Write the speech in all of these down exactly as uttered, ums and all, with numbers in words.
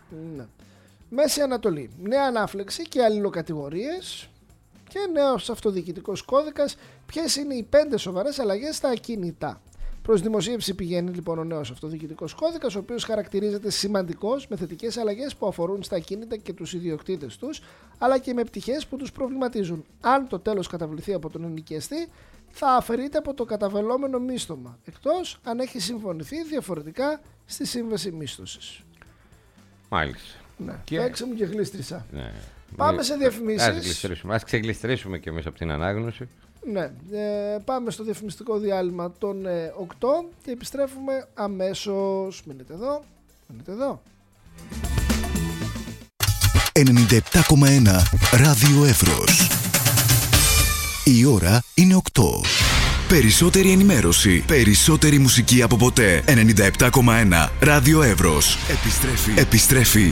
Ναι. Μέση Ανατολή. Νέα ανάφλεξη και αλληλοκατηγορίες και νέος αυτοδιοικητικός κώδικας. Ποιες είναι οι πέντε σοβαρές αλλαγές στα ακίνητα? Προς δημοσίευση πηγαίνει λοιπόν ο νέος αυτοδιοικητικός κώδικας, ο οποίος χαρακτηρίζεται σημαντικός με θετικές αλλαγές που αφορούν στα ακίνητα και τους ιδιοκτήτες τους, αλλά και με πτυχές που τους προβληματίζουν. Αν το τέλος καταβληθεί από τον ενοικιαστή, θα αφαιρείται από το καταβελόμενο μίσθωμα, εκτός αν έχει συμφωνηθεί διαφορετικά στη σύμβαση μίσθωσης. Μάλιστα. Ναι, και... παίξε μου και γλίστρισα. Ναι. Πάμε σε διαφημίσεις. Ας γλιστρήσουμε, ας ξεγλιστρήσουμε και εμείς από την ανάγνωση. Ναι, ε, πάμε στο διαφημιστικό διάλειμμα των ε, οκτώ και επιστρέφουμε αμέσως. Μείνετε εδώ, μείνετε εδώ. ενενήντα επτά κόμμα ένα Ράδιο Εύρος. Η ώρα είναι οκτώ. Περισσότερη ενημέρωση, περισσότερη μουσική από ποτέ. ενενήντα επτά κόμμα ένα Ράδιο Εύρος. Επιστρέφει. Επιστρέφει.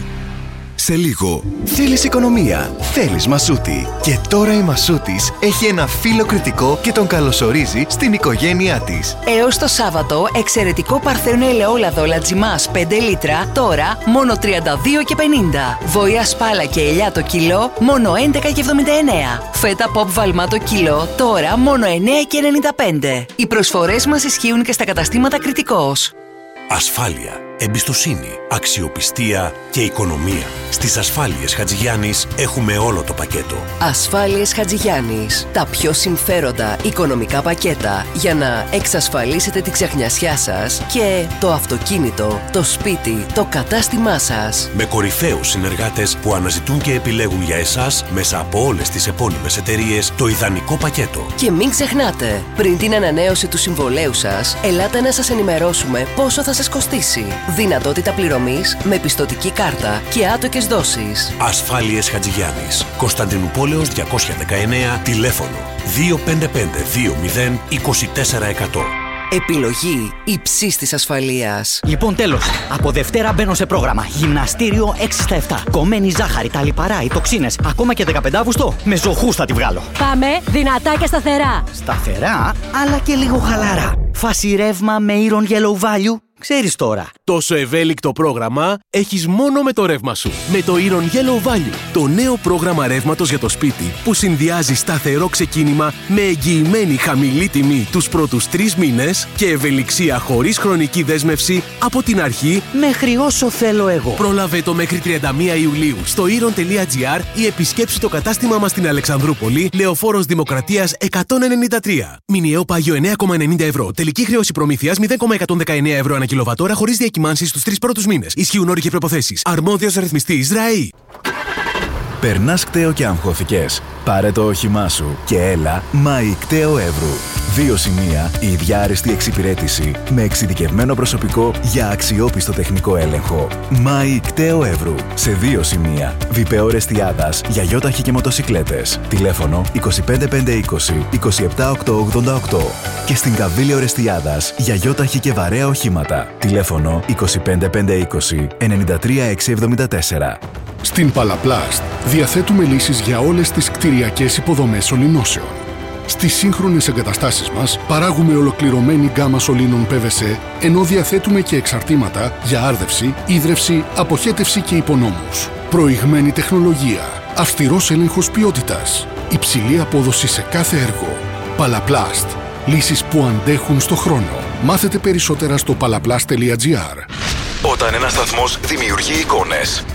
Σε λίγο. Θέλεις οικονομία, θέλεις Μασούτη. Και τώρα η Μασούτης έχει ένα φίλο κριτικό και τον καλωσορίζει στην οικογένειά της. Έως το Σάββατο, εξαιρετικό παρθένο ελαιόλαδο Λατζιμάς πέντε λίτρα, τώρα μόνο τριάντα δύο και πενήντα. Βοήα σπάλα και ελιά το κιλό, μόνο έντεκα και εβδομήντα εννέα. Φέτα pop βαλμά το κιλό, τώρα μόνο εννέα και ενενήντα πέντε. Οι προσφορές μας ισχύουν και στα καταστήματα Κριτικός. Ασφάλεια, εμπιστοσύνη, αξιοπιστία και οικονομία. Στις Ασφάλειες Χατζηγιάννης έχουμε όλο το πακέτο. Ασφάλειες Χατζηγιάννης. Τα πιο συμφέροντα οικονομικά πακέτα για να εξασφαλίσετε τη ξεχνιασιά σας και το αυτοκίνητο, το σπίτι, το κατάστημά σας. Με κορυφαίους συνεργάτες που αναζητούν και επιλέγουν για εσάς μέσα από όλες τις επώνυμες εταιρείες το ιδανικό πακέτο. Και μην ξεχνάτε, πριν την ανανέωση του συμβολέου σας, ελάτε να σας ενημερώσουμε πόσο θα σας κοστίσει. Δυνατότητα πληρωμής με πιστωτική κάρτα και άτοκες δόσεις. Ασφάλειες Χατζηγιάννης. Κωνσταντινούπολεως διακόσια δεκαεννέα, τηλέφωνο δύο πέντε πέντε δύο μηδέν είκοσι τέσσερα εκατό. Επιλογή υψής της ασφαλείας. Λοιπόν, τέλος. Από Δευτέρα μπαίνω σε πρόγραμμα. Γυμναστήριο έξι στα επτά. Κομμένη ζάχαρη, τα λιπαρά, οι τοξίνες. Ακόμα και δεκαπέντε Αυγούστου. Με ζωχούς θα τη βγάλω. Πάμε δυνατά και σταθερά. Σταθερά, αλλά και λίγο χαλαρά. Φάση ρεύμα με Iron Yellow Value. Ξέρεις τώρα. Τόσο ευέλικτο πρόγραμμα έχεις μόνο με το ρεύμα σου. Με το Iron Yellow Value, το νέο πρόγραμμα ρεύματος για το σπίτι που συνδυάζει σταθερό ξεκίνημα με εγγυημένη χαμηλή τιμή τους πρώτους τρεις μήνες και ευελιξία χωρίς χρονική δέσμευση από την αρχή μέχρι όσο θέλω εγώ. Πρόλαβε το μέχρι τριάντα μία Ιουλίου στο iron τελεία gr ή επισκέψου το κατάστημά μας στην Αλεξανδρούπολη, Λεωφόρος Δημοκρατίας εκατόν ενενήντα τρία. Μηνιαίο πάγιο εννέα κόμμα ενενήντα ευρώ. Τελική χρέωση προμήθειας μηδέν κόμμα εκατόν δεκαεννέα ευρώ ανά κιλοβατόρα χωρίς διακυμάνσεις στους τρεις πρώτους μήνες. Ισχύουν όροι και προϋποθέσεις. Αρμόδιος ρυθμιστής ΡΑΗ. Περνάς κταίο και αγχώθηκες? Πάρε το όχημά σου και έλα Μάη Κταίο Εύρου. Δύο σημεία, η ίδια άριστη εξυπηρέτηση με εξειδικευμένο προσωπικό για αξιόπιστο τεχνικό έλεγχο. Μάη Κταίο Εύρου. Σε δύο σημεία. Βιπεό Ρεστιάδας για γιόταχη και μοτοσικλέτες. Τηλέφωνο είκοσι πέντε πεντακόσια είκοσι είκοσι επτά οκτακόσια ογδόντα οκτώ. Και στην Καβίλιο Ρεστιάδας για γιόταχη και βαρέα οχήματα. Τηλέφωνο είκοσι πέντε πεντακόσια είκοσι ενενήντα τρία εξακόσια εβδομήντα τέσσερα. Στην Παλαπλάστ διαθέτουμε λύσεις για όλες τις κτηριακές υποδομές σωληνώσεων. Στις σύγχρονες εγκαταστάσεις μας παράγουμε ολοκληρωμένη γκάμα σωλήνων πι βι σι, ενώ διαθέτουμε και εξαρτήματα για άρδευση, ίδρυυση, αποχέτευση και υπονόμους. Προηγμένη τεχνολογία, αυστηρός έλεγχος ποιότητας, υψηλή απόδοση σε κάθε έργο. Παλαπλάστ. Λύσεις που αντέχουν στο χρόνο. Μάθετε περισσότερα στο παλαπλάστ τελεία gr. Όταν ένας σταθμός δημιουργεί εικόνες,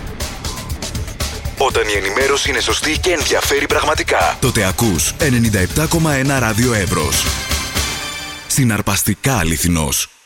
όταν η ενημέρωση είναι σωστή και ενδιαφέρει πραγματικά, τότε ακούς ενενήντα επτά κόμμα ένα Ράδιο Εύρος. Συναρπαστικά αληθινός.